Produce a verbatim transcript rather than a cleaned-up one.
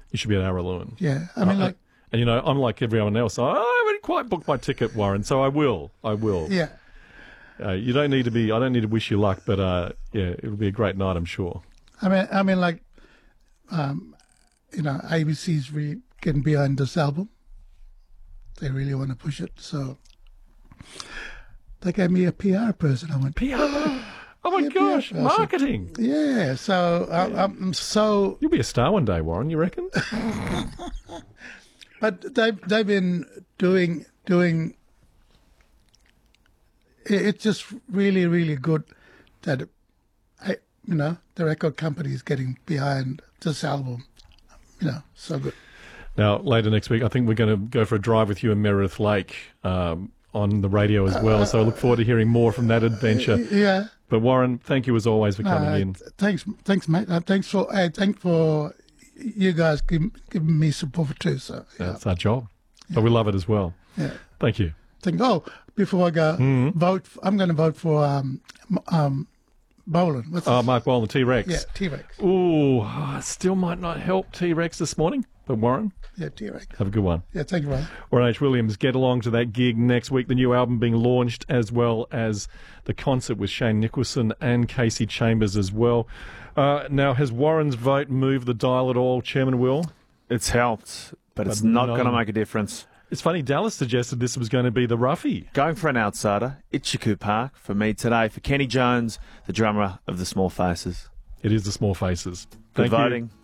you should be at Araluen. Yeah, I mean, uh, like... And, you know, I'm like everyone else. I haven't quite booked my ticket, Warren, so I will. I will. Yeah. Uh, you don't need to be... I don't need to wish you luck, but, uh, yeah, it'll be a great night, I'm sure. I mean, I mean, like, um, you know, A B C's really getting behind this album. They really want to push it, so... They gave me a P R person. I went... P R? Oh, my yeah, gosh, P R person. marketing. Yeah, so I, I'm so... You'll be a star one day, Warren, you reckon? But they've they've been doing doing. It's just really really good that, I, you know, the record company is getting behind this album. You know, so good. Now later next week, I think we're going to go for a drive with you in Meredith Lake um, on the radio as well. So I look forward to hearing more from that adventure. Yeah. But Warren, thank you as always for coming uh, in. Thanks, thanks, mate. Uh, thanks for uh, thanks for you guys giving giving me support too. So yeah. That's our job. But we love it as well. Yeah. Thank you. Think. Oh, before I go, Mm-hmm. vote. I'm going to vote for um um Boland. What's Uh, his- Mark Bolan, T-Rex. Yeah, T-Rex. Ooh, uh, still might not help T-Rex this morning. But Warren, Yeah, T-Rex. have a good one. Yeah, thank you, Ryan. Warren H. Williams, get along to that gig next week. The new album being launched, as well as the concert with Shane Nicholson and Casey Chambers as well. Uh, now, has Warren's vote moved the dial at all, Chairman Will? It's helped, but, it's But not no. going to make a difference. It's funny, Dallas suggested this was going to be the roughie. Going for an outsider, Itchycoo Park for me today. For Kenny Jones, the drummer of the Small Faces. It is the Small Faces. Good Thank you. voting.